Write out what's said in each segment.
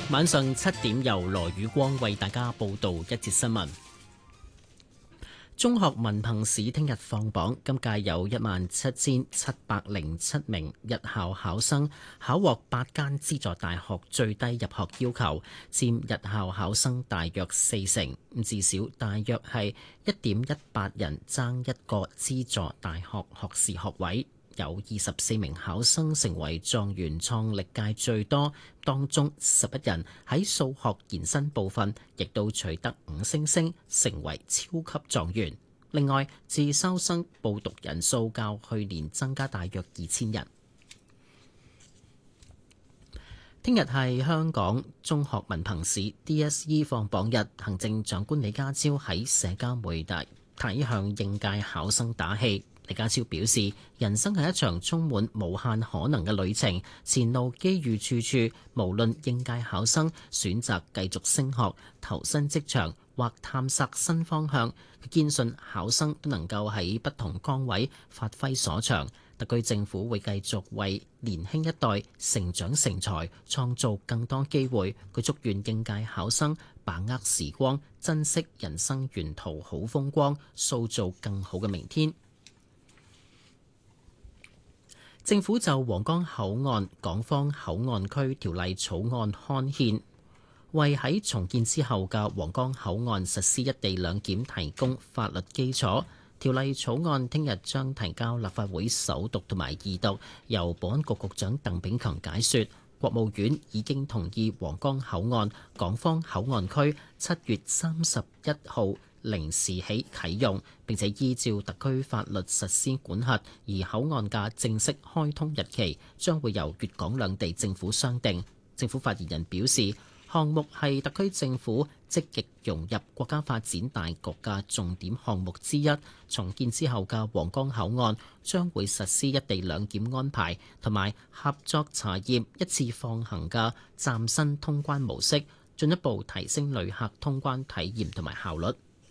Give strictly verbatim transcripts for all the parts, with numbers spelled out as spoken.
晚上七點由羅宇光為大家報道一節新聞。中學文憑試聽日放榜，今屆有一萬七千七百零七名日校考生考獲八間資助大學最低入學要求，佔日校考生大約四成，至少大約係一點一八人爭一個資助大學學士學位。有二十四名考生成為狀元，創歷屆最多，當中十一人喺數學延伸部分亦都取得五星星，成為超級狀元。另外，自修生報讀人數較去年增加大約二千人。聽日係香港中學文憑試 D S E 放榜日，行政長官李家超喺社交媒體睇向應屆考生打氣。李家超表示，人生係一場充滿無限可能嘅旅程，前路機遇處處。無論應屆考生選擇繼續升學、投身職場或探索新方向，佢堅信考生都能夠喺不同崗位發揮所長。特區政府會繼續為年輕一代成長成才創造更多機會。佢祝願應屆考生把握時光，珍惜人生沿途好風光，塑造更好嘅明天。政府就皇崗口岸港方口岸區條例草案刊憲，為喺重建之後嘅皇崗口岸實施一地兩檢提供法律基礎。條例草案聽日將提交立法會首讀同埋二讀，由保安局局長鄧炳強解說。國務院已經同意皇崗口岸港方口岸區七月三十一號零時起啟用，並且依照特區法律實施管轄，而口岸嘅正式開通日期將會由粵港兩地政府商定。政府發言人表示，項目係特區政府積極融入國家發展大局嘅重點項目之一。重建之後嘅皇崗口岸將會實施一地兩檢安排，同埋合作查驗一次放行嘅嶄新通關模式，進一步提升旅客通關體驗同埋效率。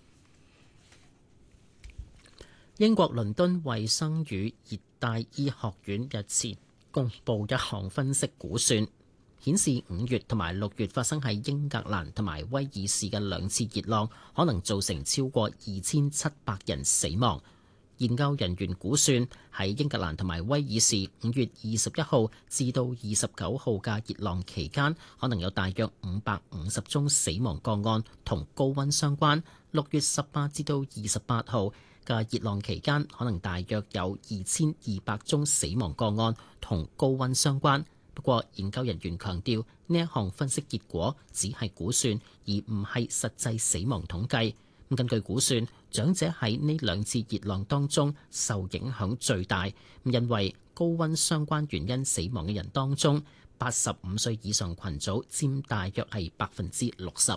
英國倫敦衛生與熱帶醫學院日前公布一項分析估算，顯示五月同埋六月發生喺英格蘭同埋威爾士嘅兩次熱浪，可能造成超過二千七百人死亡。研究人員估算，喺英格蘭同埋威爾士五月二十一號至到二十九號嘅熱浪期間，可能有大約五百五十宗死亡個案同高溫相關。六月十八至到二十八號嘅熱浪期間，可能大約有二千二百宗死亡個案同高溫相關。不過，研究人員強調，呢一項分析結果只係估算，而唔係實際死亡統計。咁根據估算，長者喺呢兩次熱浪當中受影響最大，因為高溫相關原因死亡嘅人當中，八十五歲以上群組佔大約係百分之六十。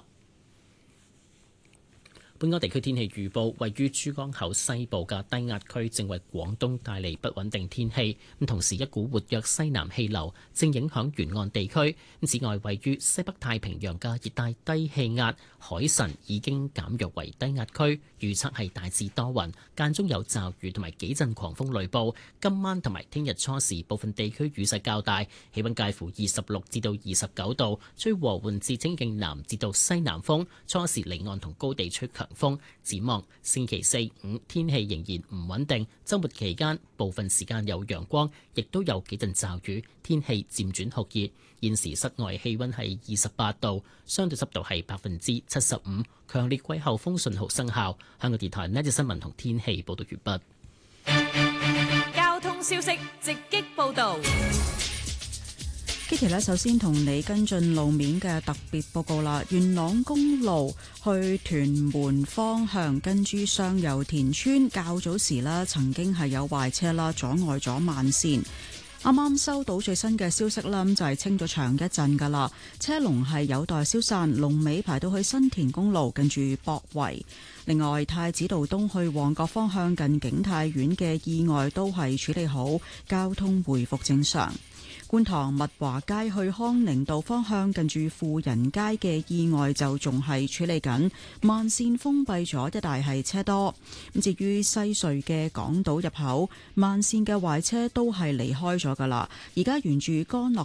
本港地區天氣預報，位於珠江口西部嘅低壓區正為廣東帶嚟不穩定天氣，咁同時一股活躍西南氣流正影響沿岸地區。此外，位於西北太平洋嘅熱帶低氣壓海神已經減弱為低壓區，預測係大致多雲，間中有驟雨同埋幾陣狂風雷暴。今晚同埋聽日初時部分地區雨勢較大，氣溫介乎二十六至到二十九度，吹和緩至清勁南至到西南風，初時離岸同高地吹強風。展望星期四五天氣仍然唔穩定，周末期間部分時間有陽光，亦都有幾陣驟雨，天氣漸轉酷熱。現時室外氣溫係二十八度，相對濕度係百分之七十五，強烈季候風信號生效。香港電台呢節新聞同天氣報道完畢。交通消息直擊報道。 Kitty 咧，首先同你跟進路面嘅特別報告啦。元朗公路去屯門方向，跟住上游田村，較早時咧曾經係有壞車啦，阻礙咗慢線。啱啱收到最新嘅消息啦，咁就係清咗場一陣噶啦，車龍係有待消散，龍尾排到去新田公路近住博圍。另外，太子道東去旺角方向近景泰苑嘅意外都係處理好，交通回復正常。觀塘物華街去康寧道方向近住富人街嘅意外就仲係處理緊，慢線封閉咗，一帶係車多。咁至於西隧嘅港島入口，慢線嘅壞車都係離開咗噶啦，而家沿住干諾